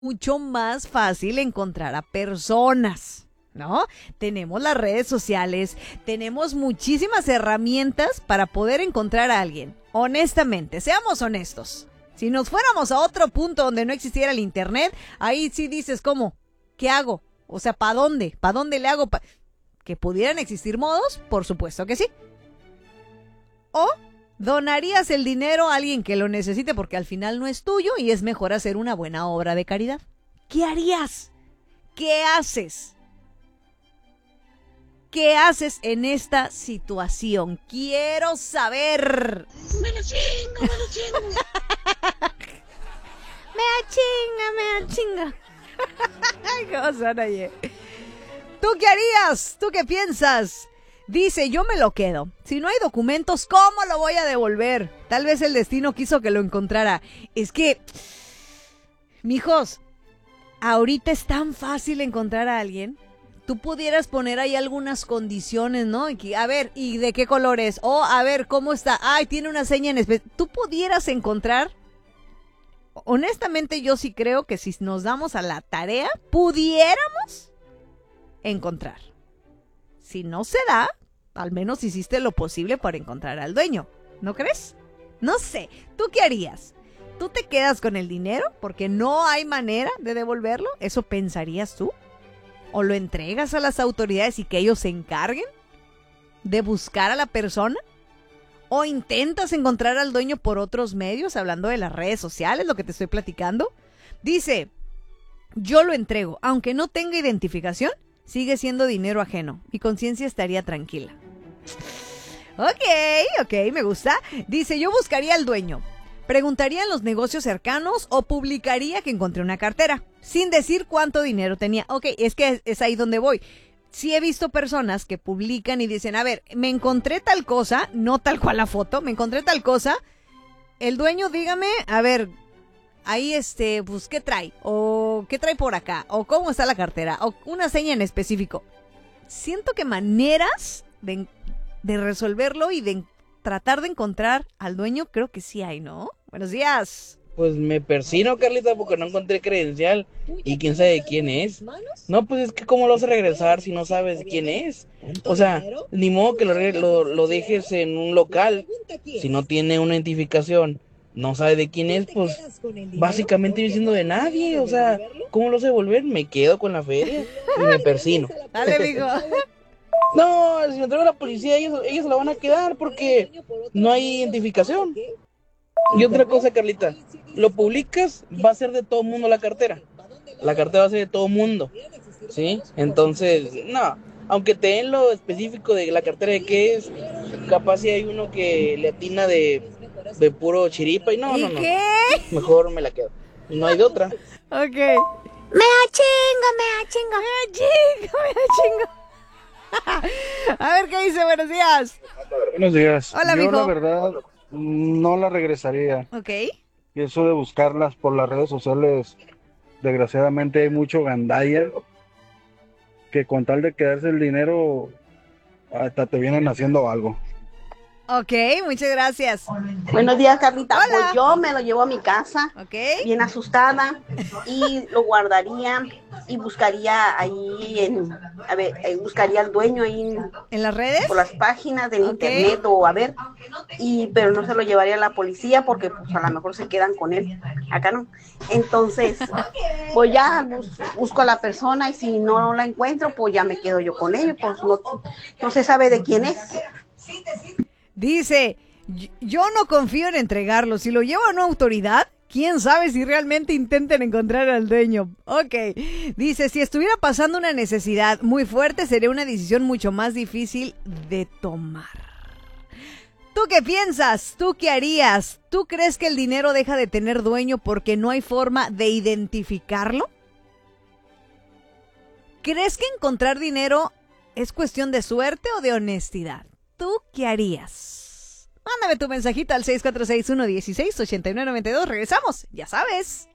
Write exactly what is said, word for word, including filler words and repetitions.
mucho más fácil encontrar a personas, ¿no? Tenemos las redes sociales, tenemos muchísimas herramientas para poder encontrar a alguien. Honestamente, seamos honestos. Si nos fuéramos a otro punto donde no existiera el internet, ahí sí dices, ¿cómo? ¿Qué hago? O sea, ¿para dónde? ¿Para dónde le hago? Pa- ¿Que pudieran existir modos? Por supuesto que sí. ¿O donarías el dinero a alguien que lo necesite porque al final no es tuyo y es mejor hacer una buena obra de caridad? ¿Qué harías? ¿Qué haces? ¿Qué haces en esta situación? Quiero saber. Me la chingo, me la chingo. Me achinga, me achinga. Ay, ¿cómo son, oye? ¿Tú qué harías? ¿Tú qué piensas? Dice, yo me lo quedo. Si no hay documentos, ¿cómo lo voy a devolver? Tal vez el destino quiso que lo encontrara. Es que, mijos, ahorita es tan fácil encontrar a alguien. Tú pudieras poner ahí algunas condiciones, ¿no? Y que, a ver, ¿y de qué color es? O, a ver, ¿cómo está? Ay, tiene una seña en especial. Tú pudieras encontrar. Honestamente, yo sí creo que si nos damos a la tarea, pudiéramos encontrar. Si no se da, al menos hiciste lo posible para encontrar al dueño. ¿No crees? No sé. ¿Tú qué harías? ¿Tú te quedas con el dinero porque no hay manera de devolverlo? ¿Eso pensarías tú? ¿O lo entregas a las autoridades y que ellos se encarguen de buscar a la persona? ¿O intentas encontrar al dueño por otros medios, hablando de las redes sociales, lo que te estoy platicando? Dice, yo lo entrego, aunque no tenga identificación, sigue siendo dinero ajeno. Mi conciencia estaría tranquila. Ok, ok, me gusta. Dice, yo buscaría al dueño. Preguntaría en los negocios cercanos o publicaría que encontré una cartera, sin decir cuánto dinero tenía. Ok, es que es ahí donde voy. Sí he visto personas que publican y dicen, a ver, me encontré tal cosa, no tal cual la foto, me encontré tal cosa. El dueño, dígame, a ver, ahí este, pues, ¿qué trae? O ¿qué trae por acá? O ¿cómo está la cartera? O una seña en específico. Siento que maneras de, de resolverlo y de tratar de encontrar al dueño, creo que sí hay, ¿no? Buenos días. Pues me persino, Carlita, porque no encontré credencial y quién sabe de quién es. No, pues es que cómo lo vas a regresar si no sabes de quién es. O sea, ni modo que lo, re- lo, lo dejes en un local si no tiene una identificación, no sabe de quién es, pues básicamente vive siendo de nadie. O sea, ¿cómo lo sé devolver? Me quedo con la feria y me persino. Dale, mijo. No, si me traigo a la policía, ellos, ellos se la van a quedar porque no hay identificación. Y otra cosa, Carlita, lo publicas, va a ser de todo mundo la cartera. La cartera va a ser de todo mundo, ¿sí? Entonces, no, aunque te den lo específico de la cartera de qué es, capaz si hay uno que le atina de, de puro chiripa y no, ¿Y no, no. qué? Mejor me la quedo. No hay de otra. Ok. Me achingo, me achingo. Me chingo, me chingo. A ver qué dice, buenos días. Buenos días. Hola, Yo mijo. la verdad no la regresaría. Ok. Y eso de buscarlas por las redes sociales, desgraciadamente hay mucho gandalla que con tal de quedarse el dinero hasta te vienen haciendo algo. Ok, muchas gracias. Buenos días, Carlita. Hola. Pues yo me lo llevo a mi casa, Ok. bien asustada, y lo guardaría y buscaría ahí, en, a ver, eh, buscaría al dueño ahí en- ¿En las redes? por las páginas del Ok. internet o a ver, y pero no se lo llevaría a la policía porque pues a lo mejor se quedan con él. Acá no. Entonces, pues ya bus- busco a la persona y si no la encuentro, pues ya me quedo yo con él, pues no, no se sabe de quién es. Dice, "Yo- yo no confío en entregarlo. Si lo llevo a una autoridad, quién sabe si realmente intenten encontrar al dueño". Ok. Dice, si estuviera pasando una necesidad muy fuerte, sería una decisión mucho más difícil de tomar. ¿Tú qué piensas? ¿Tú qué harías? ¿Tú crees que el dinero deja de tener dueño porque no hay forma de identificarlo? ¿Crees que encontrar dinero es cuestión de suerte o de honestidad? ¿Tú qué harías? Mándame tu mensajito al seis cuatro seis, uno uno seis, ocho nueve nueve dos. Regresamos, ya sabes.